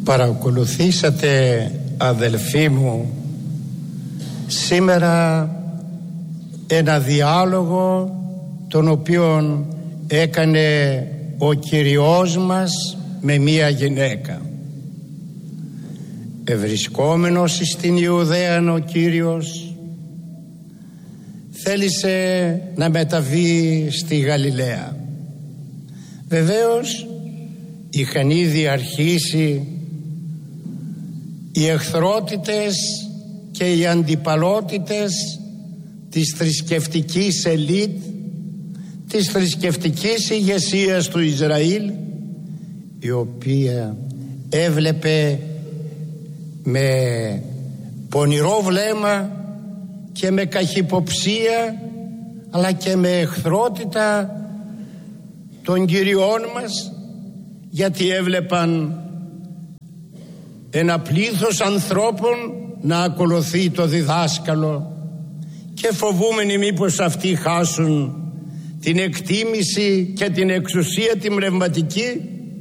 Παρακολουθήσατε, αδελφοί μου, σήμερα ένα διάλογο τον οποίον έκανε ο Κυριός μας με μία γυναίκα. Ευρισκόμενος στην Ιουδαία ο Κύριος θέλησε να μεταβεί στη Γαλιλαία. Βεβαίως είχαν ήδη αρχίσει οι εχθρότητες και οι αντιπαλότητες της θρησκευτικής ελίτ, της θρησκευτικής ηγεσίας του Ισραήλ, η οποία έβλεπε με πονηρό βλέμμα και με καχυποψία αλλά και με εχθρότητα των Κυριών μας, γιατί έβλεπαν ένα πλήθος ανθρώπων να ακολουθεί το διδάσκαλο και φοβούμενοι μήπως αυτοί χάσουν την εκτίμηση και την εξουσία την πνευματική,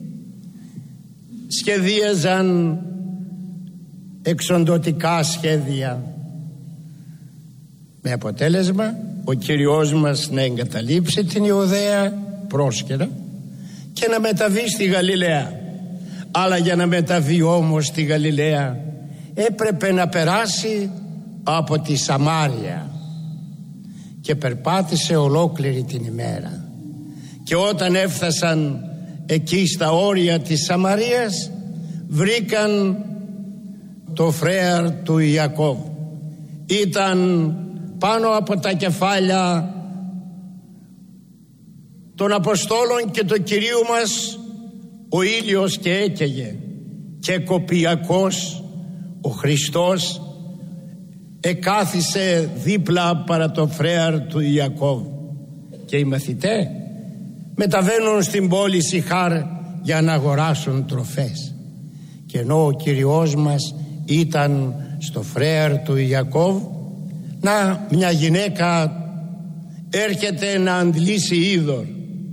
σχεδίαζαν εξοντωτικά σχέδια, με αποτέλεσμα ο Κυριός μας να εγκαταλείψει την Ιουδαία πρόσκαιρα και να μεταβεί στη Γαλιλαία. Αλλά για να μεταβεί όμως στη Γαλιλαία έπρεπε να περάσει από τη Σαμάρια και περπάτησε ολόκληρη την ημέρα. Και όταν έφτασαν εκεί στα όρια της Σαμαρίας βρήκαν το φρέαρ του Ιακώβ. Ήταν πάνω από τα κεφάλια των Αποστόλων και του Κυρίου μας ο ήλιος και έκαιγε και κοπιακός ο Χριστός εκάθισε δίπλα παρά το φρέαρ του Ιακώβ. Και οι μαθητές μεταβαίνουν στην πόλη Σιχάρ για να αγοράσουν τροφές, και ενώ ο Κυριός μας ήταν στο φρέαρ του Ιακώβ, να μια γυναίκα έρχεται να αντλήσει είδωρ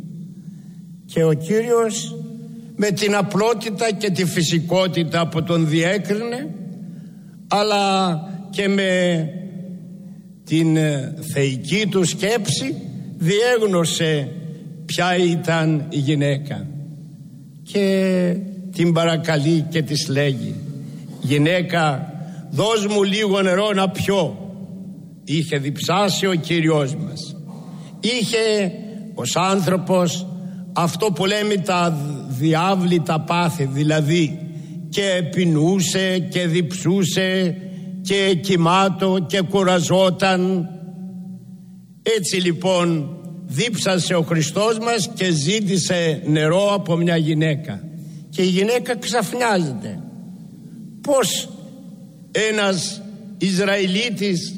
και ο Κύριος με την απλότητα και τη φυσικότητα που τον διέκρινε, αλλά και με την θεϊκή του σκέψη διέγνωσε ποια ήταν η γυναίκα και την παρακαλεί και της λέγει: «Γυναίκα, δώσ' μου λίγο νερό να πιω». Είχε διψάσει ο Κύριος μας. Είχε ως άνθρωπος αυτό που λέμε τα διάβλητα πάθη, δηλαδή και πεινούσε και διψούσε και κοιμάτο και κουραζόταν. Έτσι λοιπόν δίψασε ο Χριστός μας και ζήτησε νερό από μια γυναίκα, και η γυναίκα ξαφνιάζεται. Πώς ένας Ισραηλίτης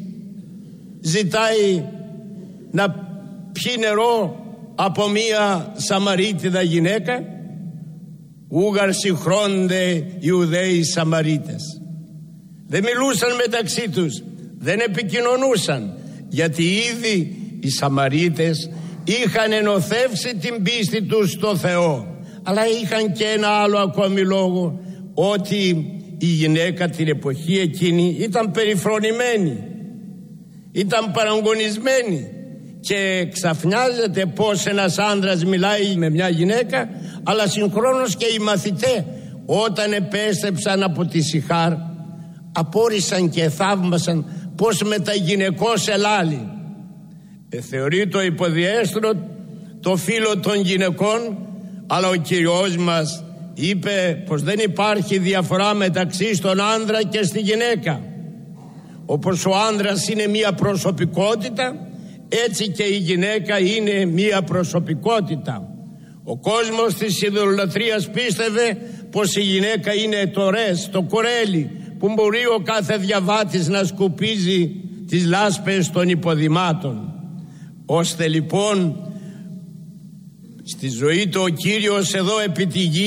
ζητάει να πιει νερό από μία Σαμαρίτιδα γυναίκα? Ούγαρ συγχρόνται Ιουδαίοι Σαμαρίτες. Δεν μιλούσαν μεταξύ τους, δεν επικοινωνούσαν, γιατί ήδη οι Σαμαρίτες είχαν ενωθεύσει την πίστη τους στο Θεό. Αλλά είχαν και ένα άλλο ακόμη λόγο, ότι η γυναίκα την εποχή εκείνη ήταν περιφρονημένη, ήταν παραγωνισμένη, και ξαφνιάζεται πως ένας άντρας μιλάει με μια γυναίκα. Αλλά συγχρόνως και οι μαθητές, όταν επέστρεψαν από τη Σιχάρ, απόρρισαν και θαύμασαν πως μεταγυναικός ελάλη. Θεωρεί το υποδιέστρο το φύλλο των γυναικών, αλλά ο Κυριός μας είπε πως δεν υπάρχει διαφορά μεταξύ στον άντρα και στη γυναίκα. Όπως ο άντρας είναι μία προσωπικότητα, έτσι και η γυναίκα είναι μία προσωπικότητα. Ο κόσμος της ειδωλολατρίας πίστευε πως η γυναίκα είναι το ρες, το κορέλι που μπορεί ο κάθε διαβάτης να σκουπίζει τις λάσπες των υποδημάτων. Ώστε λοιπόν στη ζωή του ο Κύριος εδώ επί τη γη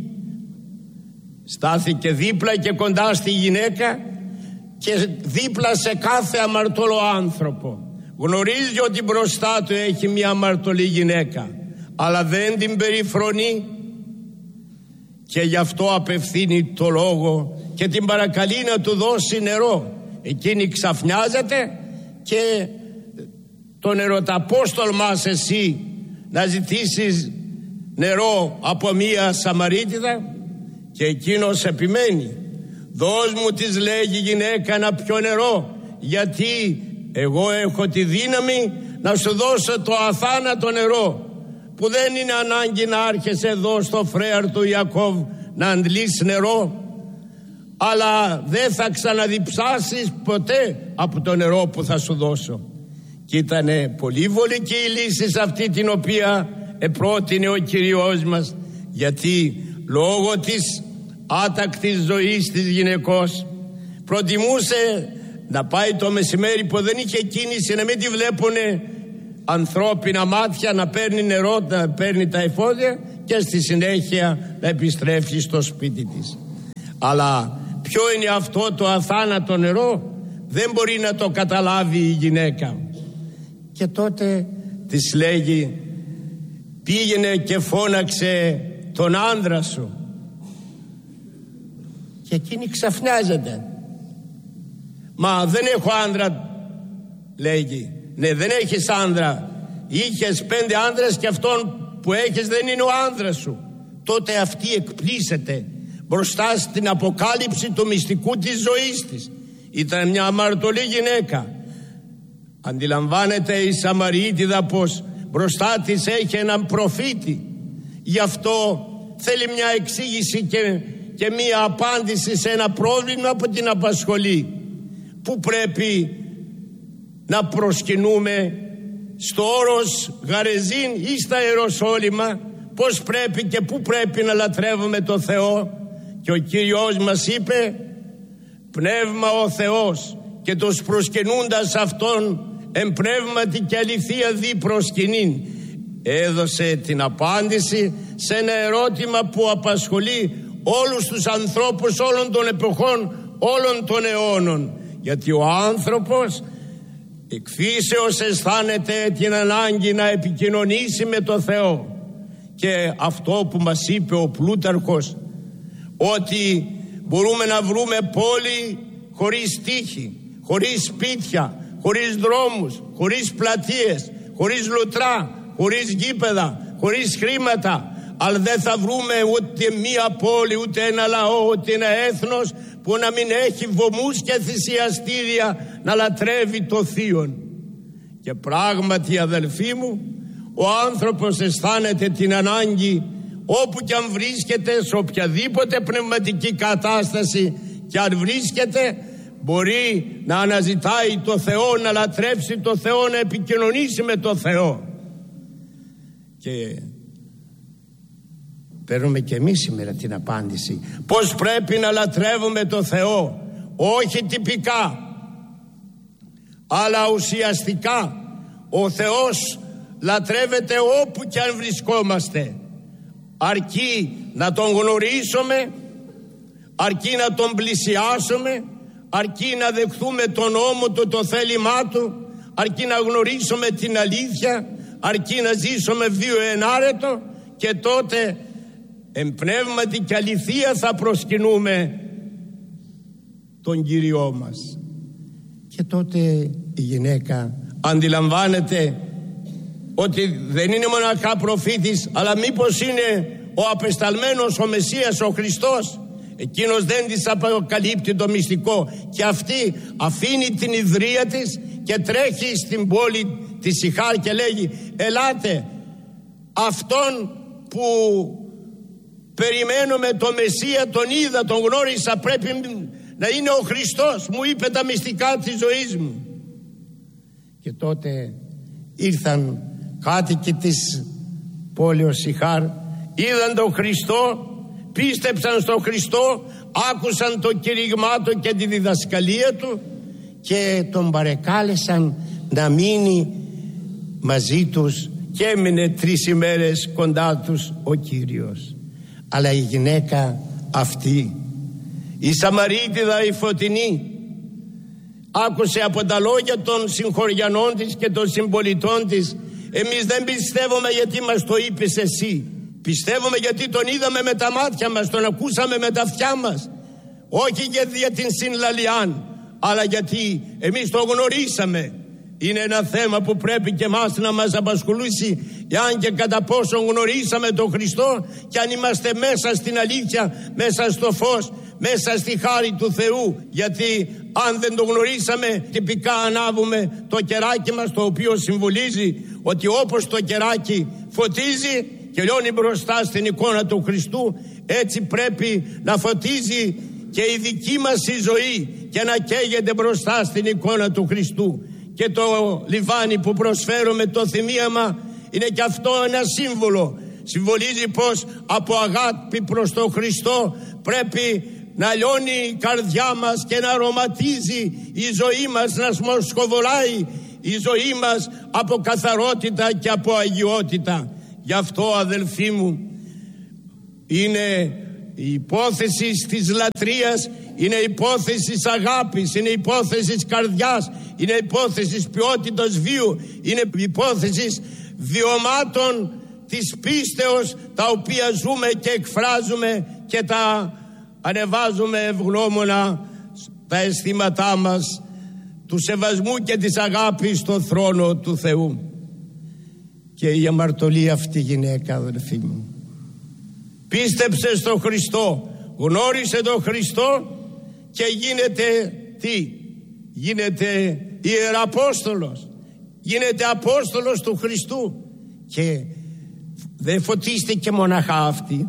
στάθηκε δίπλα και κοντά στη γυναίκα και δίπλα σε κάθε αμαρτωλό άνθρωπο. Γνωρίζει ότι μπροστά του έχει μια αμαρτωλή γυναίκα, αλλά δεν την περιφρονεί και γι' αυτό απευθύνει το λόγο και την παρακαλεί να του δώσει νερό. Εκείνη ξαφνιάζεται και τον ερωτά: πώς τολμάς εσύ να ζητήσεις νερό από μία Σαμαρίτιδα? Και εκείνος επιμένει: δώσ' μου, της λέγει γυναίκα, να πιω νερό, γιατί εγώ έχω τη δύναμη να σου δώσω το αθάνατο νερό, που δεν είναι ανάγκη να άρχεσαι εδώ στο φρέαρ του Ιακώβ να αντλείς νερό, αλλά δεν θα ξαναδιψάσεις ποτέ από το νερό που θα σου δώσω. Και ήτανε πολύ βολική η λύση σε αυτή την οποία επρότεινε ο Κυριός μας, γιατί λόγω της άτακτης ζωής της γυναικός προτιμούσε να πάει το μεσημέρι που δεν είχε κίνηση, να μην τη βλέπουνε ανθρώπινα μάτια, να παίρνει νερό, να παίρνει τα εφόδια και στη συνέχεια να επιστρέφει στο σπίτι της. Αλλά ποιο είναι αυτό το αθάνατο νερό? Δεν μπορεί να το καταλάβει η γυναίκα. Και τότε της λέγει: πήγαινε και φώναξε τον άντρα σου. Και εκείνη ξαφνιάζεται. Μα δεν έχω άντρα, λέγει. Ναι, δεν έχεις άντρα. Είχες 5 άντρες και αυτόν που έχεις δεν είναι ο άντρας σου. Τότε αυτή εκπλήσεται μπροστά στην αποκάλυψη του μυστικού της ζωής της. Ήταν μια αμαρτωλή γυναίκα. Αντιλαμβάνεται η Σαμαρίτιδα πως μπροστά της έχει έναν προφήτη. Γι' αυτό θέλει μια εξήγηση και μια απάντηση σε ένα πρόβλημα που την απασχολεί. Πού πρέπει να προσκυνούμε, στο όρος Γαρεζίν ή στα Ιεροσόλυμα? Πώς πρέπει και πού πρέπει να λατρεύουμε το Θεό? Και ο Κύριος μας είπε: πνεύμα ο Θεός, και τους προσκυνούντας αυτόν εν πνεύματι και αληθεία δι προσκυνήν. Έδωσε την απάντηση σε ένα ερώτημα που απασχολεί όλους τους ανθρώπους όλων των εποχών, όλων των αιώνων. Γιατί ο άνθρωπος εκφύσεως αισθάνεται την ανάγκη να επικοινωνήσει με το Θεό. Και αυτό που μας είπε ο Πλούταρχος, ότι μπορούμε να βρούμε πόλη χωρίς τείχη, χωρίς σπίτια, χωρίς δρόμους, χωρίς πλατείες, χωρίς λουτρά, χωρίς γήπεδα, χωρίς χρήματα, αλλά δεν θα βρούμε ούτε μία πόλη, ούτε ένα λαό, ούτε ένα έθνος που να μην έχει βωμούς και θυσιαστήρια να λατρεύει το Θείον. Και πράγματι, αδελφοί μου, ο άνθρωπος αισθάνεται την ανάγκη, όπου κι αν βρίσκεται, σε οποιαδήποτε πνευματική κατάσταση κι αν βρίσκεται, μπορεί να αναζητάει το Θεό, να λατρέψει το Θεό, να επικοινωνήσει με το Θεό. Και παίρνουμε και εμείς σήμερα την απάντηση. Πώς πρέπει να λατρεύουμε το Θεό? Όχι τυπικά, αλλά ουσιαστικά. Ο Θεός λατρεύεται όπου κι αν βρισκόμαστε, αρκεί να τον γνωρίσουμε, αρκεί να τον πλησιάσουμε, αρκεί να δεχθούμε τον νόμο του, το θέλημά του, αρκεί να γνωρίσουμε την αλήθεια, αρκεί να ζήσουμε βίο ενάρετο, και τότε εν πνεύματι και αληθεία θα προσκυνούμε τον Κύριό μας. Και τότε η γυναίκα αντιλαμβάνεται ότι δεν είναι μοναχά προφήτης, αλλά μήπως είναι ο απεσταλμένος, ο Μεσσίας, ο Χριστός. Εκείνος δεν της αποκαλύπτει το μυστικό, και αυτή αφήνει την ιδρία της και τρέχει στην πόλη της Σιχάρ και λέγει: ελάτε, αυτόν που περιμένουμε, το Μεσσία, τον είδα, τον γνώρισα, πρέπει να είναι ο Χριστός, μου είπε τα μυστικά της ζωής μου. Και τότε ήρθαν κάτοικοι της πόλεως Σιχάρ, είδαν τον Χριστό, πίστεψαν στον Χριστό, άκουσαν το κηρύγμά του και τη διδασκαλία του και τον παρεκάλεσαν να μείνει μαζί τους, και έμεινε 3 ημέρες κοντά τους ο Κύριος. Αλλά η γυναίκα αυτή, η Σαμαρίτιδα η φωτεινή, άκουσε από τα λόγια των συγχωριανών της και των συμπολιτών της: εμείς δεν πιστεύουμε γιατί μας το είπες εσύ. Πιστεύουμε γιατί τον είδαμε με τα μάτια μας, τον ακούσαμε με τα αυτιά μας. Όχι για την συνλαλιάν, αλλά γιατί εμείς το γνωρίσαμε. Είναι ένα θέμα που πρέπει και εμάς να μας απασχολήσει, εάν και κατά πόσο γνωρίσαμε τον Χριστό και αν είμαστε μέσα στην αλήθεια, μέσα στο φως, μέσα στη χάρη του Θεού. Γιατί αν δεν το γνωρίσαμε, τυπικά ανάβουμε το κεράκι μας, το οποίο συμβολίζει ότι όπως το κεράκι φωτίζει και λιώνει μπροστά στην εικόνα του Χριστού, έτσι πρέπει να φωτίζει και η δική μας η ζωή και να καίγεται μπροστά στην εικόνα του Χριστού. Και το λιβάνι που προσφέρουμε, το θυμίαμα, είναι και αυτό ένα σύμβολο. Συμβολίζει πως από αγάπη προς τον Χριστό πρέπει να λιώνει η καρδιά μας και να αρωματίζει η ζωή μας, να σμοσκοβολάει η ζωή μας από καθαρότητα και από αγιότητα. Γι' αυτό, αδελφοί μου, είναι η υπόθεση της λατρείας, είναι η υπόθεση της αγάπης, είναι η υπόθεση της καρδιάς, είναι η υπόθεση της ποιότητας βίου, είναι η υπόθεση βιωμάτων της πίστεως, τα οποία ζούμε και εκφράζουμε και τα ανεβάζουμε ευγνώμονα τα αισθήματά μας του σεβασμού και της αγάπης στο θρόνο του Θεού. Και η αμαρτωλή αυτή γυναίκα, αδελφοί μου, πίστεψε στον Χριστό, γνώρισε τον Χριστό και γίνεται τι? Γίνεται ιεραπόστολος, γίνεται απόστολος του Χριστού. Και δεν φωτίστηκε μοναχά αυτή,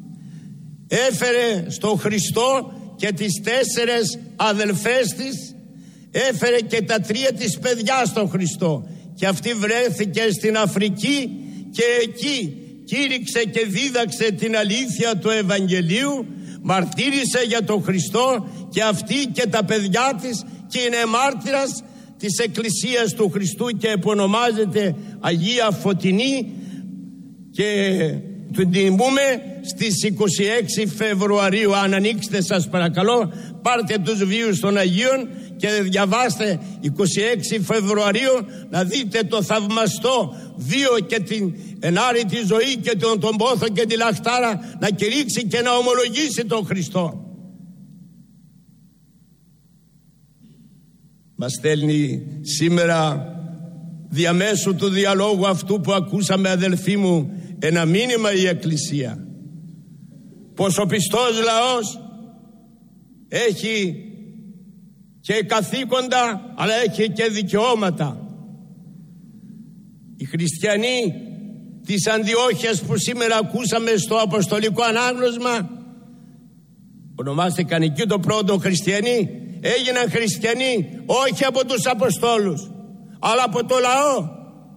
έφερε στον Χριστό και τις 4 αδελφές της, έφερε και τα 3 της παιδιά στον Χριστό, και αυτή βρέθηκε στην Αφρική και εκεί κήρυξε και δίδαξε την αλήθεια του Ευαγγελίου, μαρτύρησε για τον Χριστό, και αυτή και τα παιδιά της, και είναι μάρτυρας της Εκκλησίας του Χριστού και επωνομάζεται Αγία Φωτεινή, και την τιμούμε στις 26 Φεβρουαρίου. Αν ανοίξετε, σας παρακαλώ, πάρτε τους βίους των Αγίων και διαβάστε 26 Φεβρουαρίου να δείτε το θαυμαστό βίο και την ενάρρητη ζωή και τον πόθο και τη λαχτάρα να κηρύξει και να ομολογήσει τον Χριστό. Μας στέλνει σήμερα διαμέσου του διαλόγου αυτού που ακούσαμε, αδελφοί μου, ένα μήνυμα η Εκκλησία, πως ο πιστός λαός έχει και καθήκοντα, αλλά έχει και δικαιώματα. Οι χριστιανοί της Αντιόχειας που σήμερα ακούσαμε στο Αποστολικό Ανάγνωσμα, ονομάστηκαν εκεί το πρώτο χριστιανοί, έγιναν χριστιανοί όχι από τους Αποστόλους, αλλά από το λαό.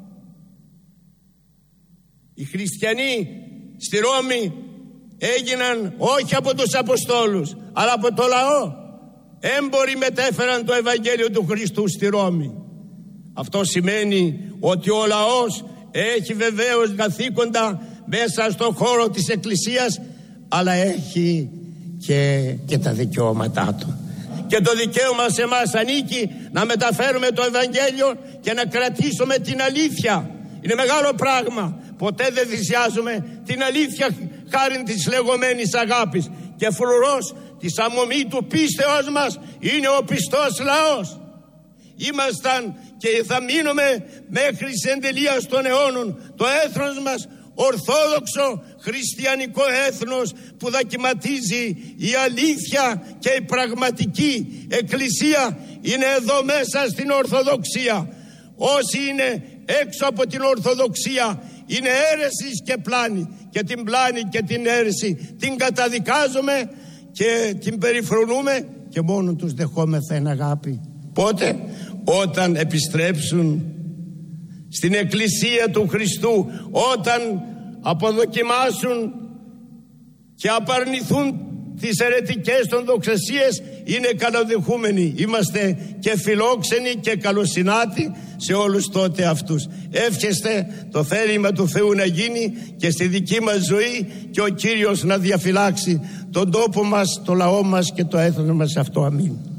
Οι χριστιανοί στη Ρώμη έγιναν όχι από τους Αποστόλους, αλλά από το λαό. Έμποροι μετέφεραν το Ευαγγέλιο του Χριστού στη Ρώμη. Αυτό σημαίνει ότι ο λαός έχει βεβαίως καθήκοντα μέσα στον χώρο της Εκκλησίας, αλλά έχει και τα δικαιώματά του. Και το δικαίωμα σε εμάς ανήκει να μεταφέρουμε το Ευαγγέλιο και να κρατήσουμε την αλήθεια. Είναι μεγάλο πράγμα. Ποτέ δεν θυσιάζουμε την αλήθεια χάριν της λεγόμενης αγάπης. Και φρουρός της αμομή του πίστεως μας είναι ο πιστός λαός. Ήμασταν και θα μείνουμε μέχρι εντελείας των αιώνων το έθνος μας ορθόδοξο χριστιανικό έθνος που δακηματίζει η αλήθεια και η πραγματική Εκκλησία. Είναι εδώ μέσα στην Ορθοδοξία. Όσοι είναι έξω από την Ορθοδοξία είναι αίρεσης και πλάνη, και την πλάνη και την αίρεση την καταδικάζουμε και την περιφρονούμε και μόνο τους δεχόμεθα εν αγάπη. Πότε? Όταν επιστρέψουν στην Εκκλησία του Χριστού, όταν αποδοκιμάσουν και απαρνηθούν τις αιρετικές των δοξασίες, είναι καλοδεχούμενοι. Είμαστε και φιλόξενοι και καλοσυνάτοι σε όλους τότε αυτούς. Εύχεστε το θέλημα του Θεού να γίνει και στη δική μας ζωή, και ο Κύριος να διαφυλάξει τον τόπο μας, το λαό μας και το έθνος μας αυτό. Αμήν.